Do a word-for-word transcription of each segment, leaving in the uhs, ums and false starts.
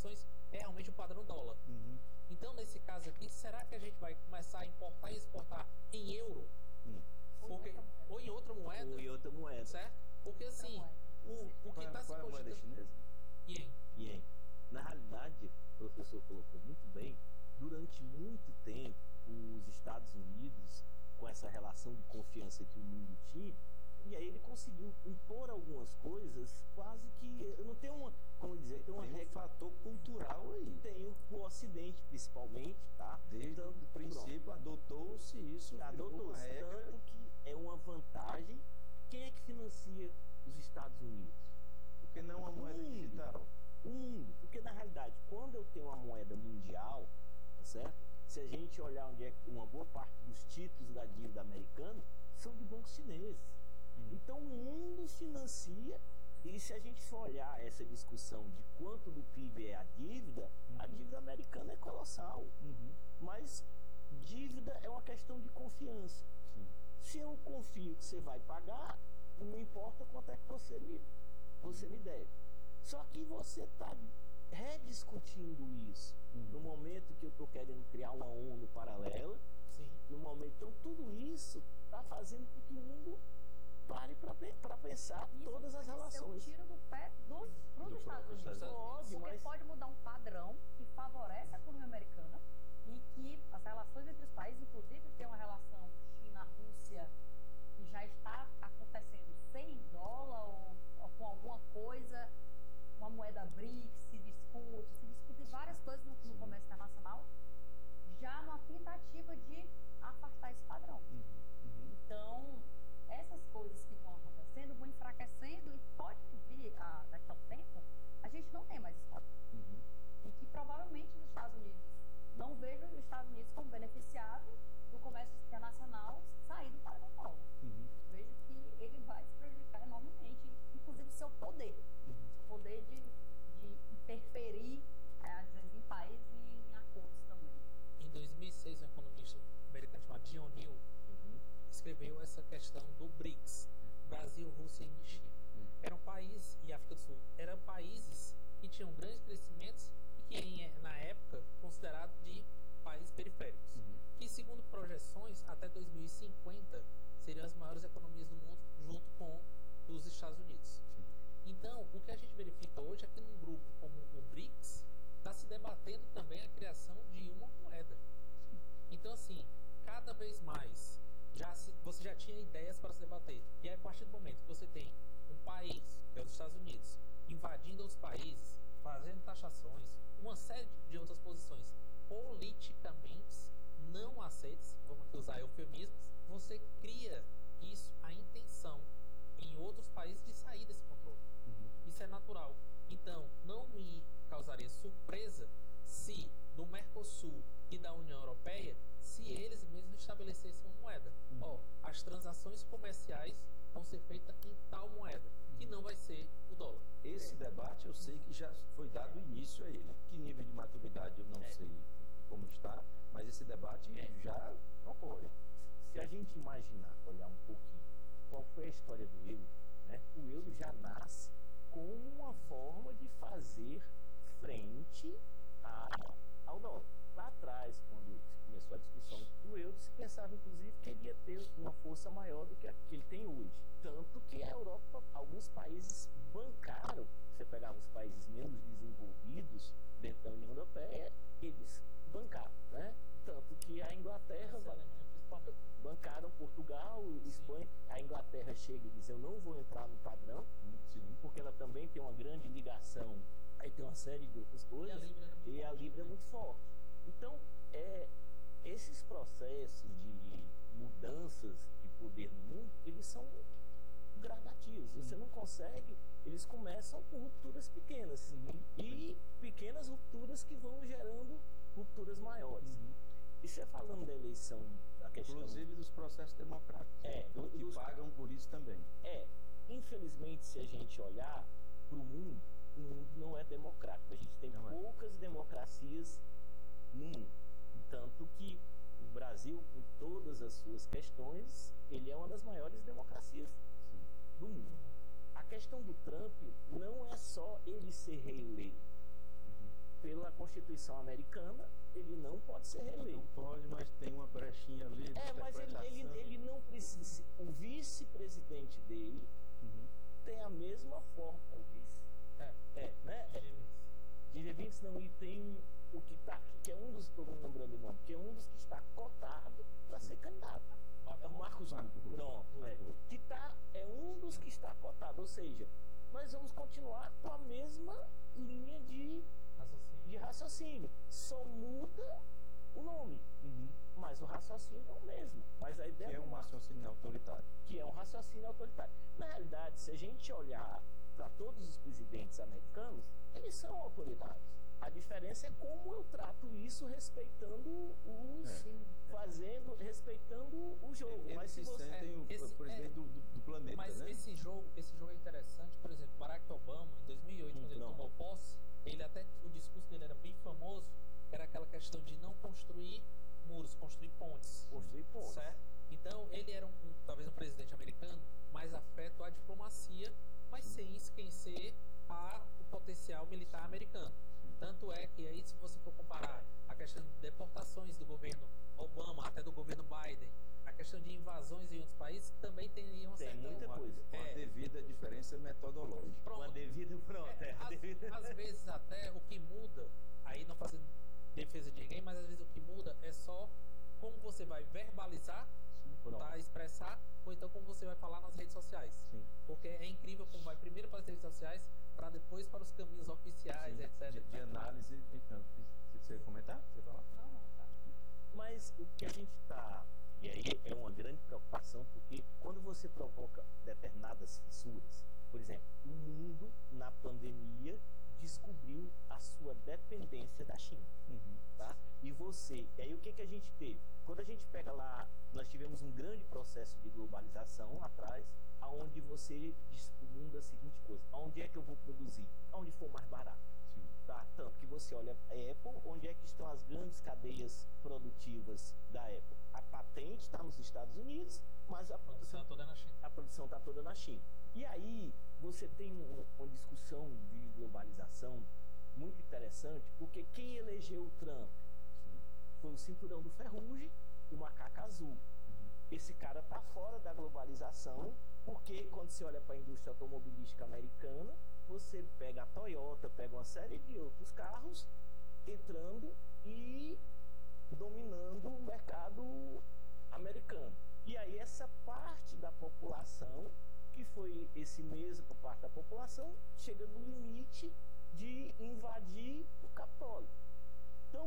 exportações é realmente o padrão dólar. Uhum. Então, nesse caso aqui, será que a gente vai começar a importar e exportar em euro? Hum. Porque, ou em outra moeda? Ou em outra moeda. Certo? Porque assim, o, o que está se Qual é a moeda cogitando... chinesa? Ien. Ien. Na realidade, o professor colocou muito bem, durante muito tempo, os Estados Unidos, com essa relação de confiança que o mundo tinha, e aí ele conseguiu impor algumas coisas quase que... Eu não tenho uma... Como dizer? Tem, uma tem um regra, fator cultural aí. tem o, o Ocidente, principalmente, tá? Desde Tanto, o princípio, adotou-se isso, adotou-se, regra. tanto que é uma vantagem. Quem é que financia os Estados Unidos? Porque não uma moeda mundo. digital. O mundo. Porque, na realidade, quando eu tenho uma moeda mundial, tá certo? Se a gente olhar onde é que uma boa parte dos títulos da dívida americana são de bancos chineses. Hum. Então, o mundo financia. E se a gente for olhar essa discussão de quanto do P I B é a dívida, uhum. a dívida americana é colossal. Uhum. Mas dívida é uma questão de confiança. Sim. Se eu confio que você vai pagar, não importa quanto é que você me, você me deve. Só que você está rediscutindo isso uhum. no momento que eu estou querendo criar uma ONU paralela. Sim. No momento, então tudo isso está fazendo com que o mundo pare para pensar isso todas as relações. Ser um tiro do pé dos do Estados Unidos. Pode, porque mas... pode mudar um padrão que favorece a economia americana e que as relações entre os países, inclusive tem uma relação China-Rússia que já está acontecendo sem dólar ou, ou com alguma coisa, uma moeda BRICS, se discute, se discute várias coisas no, no comércio internacional, já numa tentativa de afastar esse padrão. Uhum, uhum. Então, essas coisas que vão acontecendo vão enfraquecendo e pode vir a, daqui a um tempo a gente não tem mais esse padrão. Uhum. E que provavelmente os Estados Unidos, não vejo os Estados Unidos como beneficiado do comércio internacional sair do padrão dólar. Uhum. Vejo que ele vai se prejudicar enormemente, inclusive seu poder, uhum. seu poder de, de interferir é, às vezes em países e em acordos também. Em dois mil e seis, um economista americano chamado John Neal uhum. escreveu essa questão do BRICS, Brasil, Rússia e China. Uhum. Eram países, e África do Sul, eram países que tinham grandes crescimentos e que na época considerados de países periféricos, uhum. que segundo projeções até dois mil e cinquenta seriam as maiores economias do mundo junto com os Estados Unidos. Sim. Então, o que a gente verifica hoje é que num grupo como o BRICS está se debatendo também a criação de uma moeda. Sim. Então, assim, cada vez mais já se, você já tinha ideias para se debater. E aí, a partir do momento que você tem um país, que é os Estados Unidos, invadindo outros países, fazendo taxações, uma série de outras posições politicamente não aceitas, vamos usar eufemismos, você cria isso, a intenção em outros países de sair desse controle. Uhum. Isso é natural. Então, não me causaria surpresa se do Mercosul e da União Europeia, se eles mesmos estabelecessem uma moeda. Uhum. Ó, as transações comerciais vão ser feitas em tal moeda, que não vai ser o dólar. Esse é. debate eu sei que já foi dado início a ele. Que nível de maturidade eu não é. sei como está, mas esse debate é. já ocorre. Se a gente imaginar, olhar um pouquinho, qual foi a história do euro, né? O euro já nasce como uma forma de fazer frente a, ao dólar. Lá atrás, quando começou a discussão do euro, se pensava inclusive que ele ia ter uma força maior do que a que ele tem hoje. Tanto que a Europa, alguns países bancaram, você pegava os países menos desenvolvidos dentro da União Europeia, eles bancaram, né? Tanto que a Inglaterra bancaram Portugal, Espanha, a Inglaterra chega e diz, eu não vou entrar no padrão, sim, porque ela também tem uma grande ligação, aí tem uma série de outras coisas, e a Libra é muito forte. Então, é, esses processos de mudanças de poder no mundo, eles são gradativos. Sim. Você não consegue, eles começam com rupturas pequenas. Sim. E pequenas rupturas que vão gerando rupturas maiores. Uhum. E você falando da eleição, da questão... Inclusive dos processos democráticos, é, do, que dos... pagam por isso também. É, infelizmente, se a gente olhar para o mundo, o mundo não é democrático. A gente tem não poucas é. democracias no mundo. Tanto que o Brasil, com todas as suas questões, ele é uma das maiores democracias Sim. do mundo. A questão do Trump não é só ele ser reeleito. Uhum. pela Constituição americana, ele não pode ser reeleito. Não pode, mas tem uma brechinha ali de É, mas ele, ele, interpretação. ele não precisa. O vice-presidente dele Uhum. tem a mesma forma. O vice? É. É, né? É, Gene Vince não, e tem o que tá aqui, que é um dos, estou lembrando o nome, que é um dos que está cotado para ser candidato. É o Marcos Marcos Rubio. Rubio. Pronto, é. Que tá, é um dos que está cotado, ou seja, nós vamos continuar com a mesma linha de, de raciocínio, só muda o nome, Uhum. mas o raciocínio é o mesmo. Mas a ideia Que é do um Marcos, raciocínio autoritário. que é um raciocínio autoritário. Na realidade, se a gente olhar para todos os presidentes americanos, eles são autoritários. A diferença é como eu trato isso respeitando os... É. fazendo, respeitando o jogo. Eles Mas se se você... sentem o, esse- o presidente é. do, do, do planeta, Mas né? esse jogo, esse jogo é interessante. Por exemplo, Barack Obama, em dois mil e oito, Hum, quando ele não. tomou posse, ele até, o discurso dele era bem famoso, que era aquela questão de não construir muros, construir pontes. Construir pontos. Certo? Então, ele era um, um- talvez um presidente americano mais afeto à diplomacia, mas sem esquecer a, o potencial militar americano. Tanto é que aí, se você for comparar a questão de deportações do governo Obama, até do governo Biden, a questão de invasões em outros países, também tem uma Tem certa... muita uma, coisa. uma É. devida diferença metodológica. Pronto. Uma devida... Pronto. É, É, a às, devida- às vezes até o que muda, aí não fazendo defesa de ninguém, mas às vezes o que muda é só como você vai verbalizar, Pronto. tá, expressar, ou então como você vai falar nas redes sociais. Sim. Porque é incrível como vai primeiro para as redes sociais, para depois para os caminhos oficiais, Sim, etcétera. de, de análise. Então, você quer comentar? Você falar? Não, não, tá. Mas o que a gente está... E aí é uma grande preocupação, porque quando você provoca determinadas fissuras, por exemplo, o mundo, na pandemia, descobriu a sua dependência da China. Uhum. Tá? E você, e aí o que, que a gente teve? Quando a gente pega lá, nós tivemos um grande processo de globalização atrás, aonde você diz para o mundo a seguinte coisa: aonde é que eu vou produzir? Aonde for mais barato. Sim. Tá? Tanto que você olha a Apple, onde é que estão as grandes cadeias produtivas da Apple? A patente está nos Estados Unidos, mas a A produção produção toda é na China. a produção está toda na China. E aí você tem um- uma discussão de globalização muito interessante, porque quem elegeu o Trump foi o cinturão do Ferrugem, o macaco azul. Esse cara está fora da globalização, porque quando você olha para a indústria automobilística americana, você pega a Toyota, pega uma série de outros carros entrando e dominando o mercado americano. E aí essa parte da população, que foi esse mesmo parte da população, chega no limite de invadir o Capitólio. Então,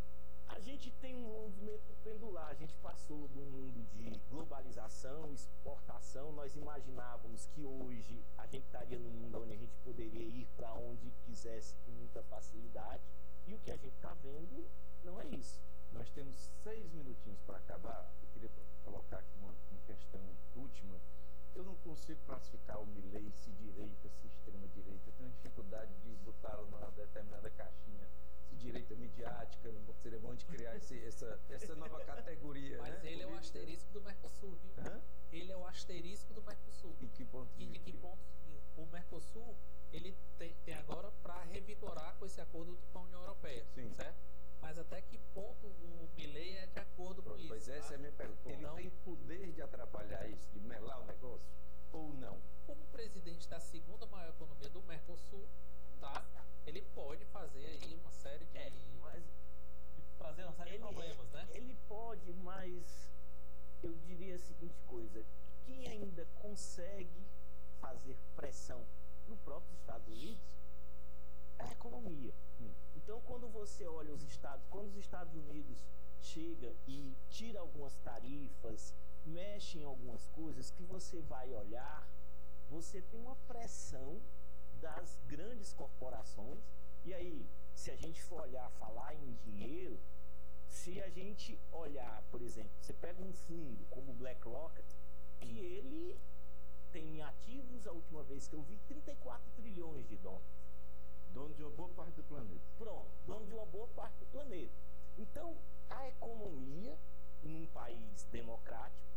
a gente tem um movimento pendular. A gente passou de um mundo de globalização, exportação. Nós imaginávamos que hoje a gente estaria num mundo onde a gente poderia ir para onde quisesse com muita facilidade. E o que a gente está vendo não é isso. Nós temos seis minutinhos para acabar. Eu queria colocar aqui uma, uma questão última. Eu não consigo classificar o Milley se direita, se extrema-direita. Eu tenho uma dificuldade de botá-lo numa determinada caixinha. Se direita midiática, seria bom de criar esse, essa, essa nova categoria. Mas né? ele é o Política. asterisco do Mercosul, viu? Hã? Ele é o asterisco do Mercosul. Em que ponto E de que ponto o Mercosul ele tem, tem agora para revigorar com esse acordo com a União Europeia, Sim. certo? Mas até que ponto o Milley é de acordo com Pronto, isso? pois essa tá? é a minha pergunta. Ele Então- tem poder de atrapalhar isso, de melar o negócio? Ou não? Como presidente da segunda maior economia do Mercosul, tá? Ele pode fazer aí uma série de, É, mas de trazer uma série de problemas, né? Ele pode, mas eu diria a seguinte coisa: quem ainda consegue fazer pressão no próprio Estados Unidos é a economia. Hum. Então, quando você olha os Estados, quando os Estados Unidos chega e tira algumas tarifas, mexe em algumas coisas, que você vai olhar, você tem uma pressão das grandes corporações. E aí, se a gente for olhar, falar em dinheiro, se a gente olhar, por exemplo, você pega um fundo como o BlackRock, que ele tem ativos, a última vez que eu vi, trinta e quatro trilhões de dólares. Dono de uma boa parte do planeta. Pronto, dono de uma boa parte do planeta. Então, a economia, num país democrático,